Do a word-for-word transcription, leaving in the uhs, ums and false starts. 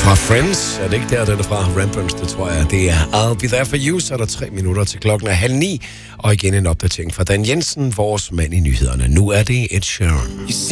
Fra Friends, er det ikke der, den er fra? Rembrandts, det tror jeg. Det er I'll Be There For You, så er der tre minutter til klokken er halv ni. Og igen en opdatering fra Dan Jensen, vores mand i nyhederne. Nu er det Ed Sheeran.